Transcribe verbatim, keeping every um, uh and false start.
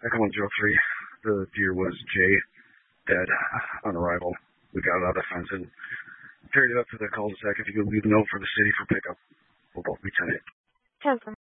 Echo one zero three. The deer was Jay, dead on arrival. We got it out of the fence and carried it up to the cul-de-sac. If you could leave a note for the city for pickup, we'll both be ten eight. ten